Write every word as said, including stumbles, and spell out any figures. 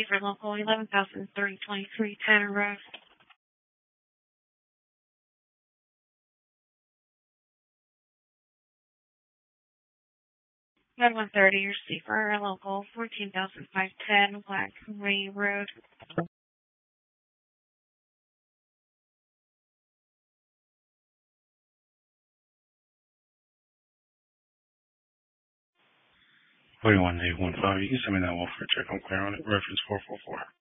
for local eleven thousand three twenty-three Tanner Road. Red one thirty, receiver local fourteen thousand five ten Black Ray Road. forty-one eight one five. You can send me that one for a check. I'm clear on it. Reference four four four.